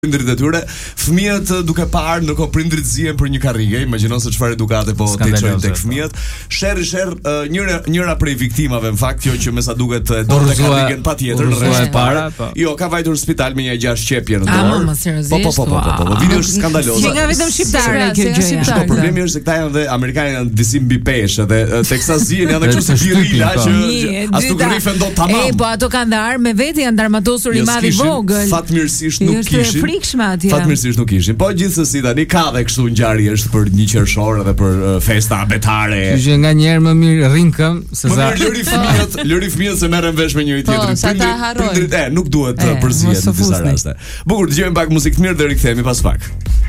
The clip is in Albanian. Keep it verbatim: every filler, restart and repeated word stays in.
prindrit e tyre, fëmijët duke parë ndërkohë prindrit zihen për një karrige, imagjino se çfarë edukate po te çojnë tek fëmijët. Sherr sherr uh, njëra njëra prej viktimave në fakt kjo që me sa duket donte karrigen patjetër rresht para. Jo, ka vajtur në spital me një gjashtë qepje në dorë. Po po po po po. Video është skandaloze. Nga vetëm shqiptare kjo gjë. Po problemi është se këta janë dhe amerikanë janë disi mbi peshë dhe teksa zihen janë kështu si birila që as nuk rrifen dot tamam. E po ato kanë dhar me vete janë darmatosur i madh i vogël. Fatmirësisht nuk kishin. Fatmirësisht nuk ishin. Po gjithsesi tani ka dhe kështu ngjarje është për një qershor edhe për uh, festa betare. Që nga një herë më mirë rrin këm se sa. Më lëri fëmijët, lëri fëmijët se merren vesh me njëri tjetrin. Prindrit e nuk duhet të përzihen në disa raste. Bukur, dëgjojmë pak muzikë të mirë dhe rikthehemi pas pak.